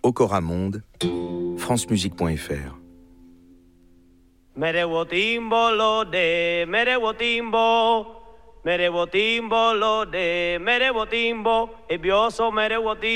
Ocoramonde, francemusique.fr. Merewo timbo lode, merewo timbo, merewo timbo lode, merewo timbo, e bioso merewo timbo.